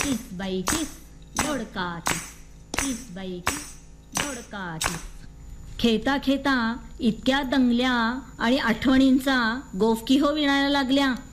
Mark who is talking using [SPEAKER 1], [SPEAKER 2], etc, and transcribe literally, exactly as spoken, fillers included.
[SPEAKER 1] किस बाई किस दोडका किस, किस बाई किस दोडका किस. खेळता खेळता इतक्या दंगल्या आणि आठवणींचा गोफ की हो विणायला लागल्या.